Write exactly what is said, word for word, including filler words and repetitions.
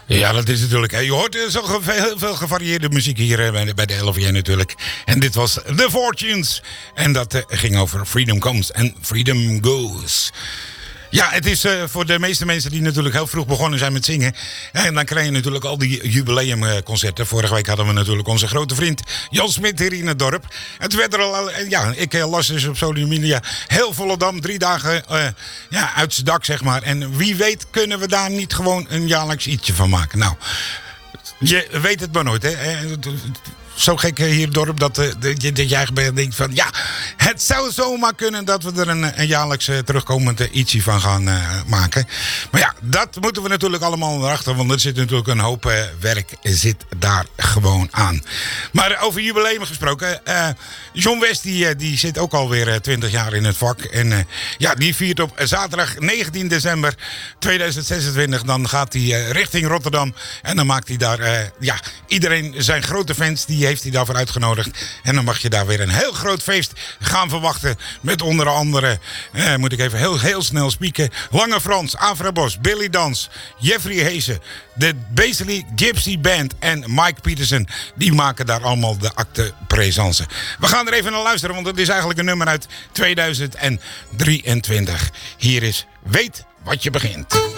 Ja, dat is natuurlijk. Je hoort zo heel veel gevarieerde muziek hier bij de L V N natuurlijk. En dit was The Fortunes. En dat uh, ging over Freedom Comes and Freedom Goes. Ja, het is uh, voor de meeste mensen die natuurlijk heel vroeg begonnen zijn met zingen. En dan krijg je natuurlijk al die jubileumconcerten. Vorige week hadden we natuurlijk onze grote vriend Jan Smit hier in het dorp. En toen werd er al, ja, ik las dus op social media heel Volendam, drie dagen uh, ja, uit z'n dak, zeg maar. En wie weet kunnen we daar niet gewoon een jaarlijks ietsje van maken. Nou, je weet het maar nooit, hè. Zo gek hier in het dorp dat, uh, dat je eigenlijk denkt van... ja, het zou zomaar kunnen dat we er een, een jaarlijks uh, terugkomend uh, ietsje van gaan uh, maken. Maar ja, dat moeten we natuurlijk allemaal erachter. Want er zit natuurlijk een hoop uh, werk zit daar gewoon aan. Maar over jubileum gesproken. Uh, John West die, uh, die zit ook alweer uh, twintig jaar in het vak. En uh, ja, die viert op zaterdag negentien december tweeduizend zesentwintig. Dan gaat hij uh, richting Rotterdam. En dan maakt hij daar... Uh, ja, iedereen, zijn grote fans... die heeft hij daarvoor uitgenodigd. En dan mag je daar weer een heel groot feest gaan verwachten. Met onder andere, eh, moet ik even heel, heel snel spieken. Lange Frans, Afra Bos, Billy Dans, Jeffrey Heesen, de Basically Gypsy Band en Mike Peterson. Die maken daar allemaal de acte présence. We gaan er even naar luisteren, want het is eigenlijk een nummer uit tweeduizend drieëntwintig. Hier is Weet wat je begint.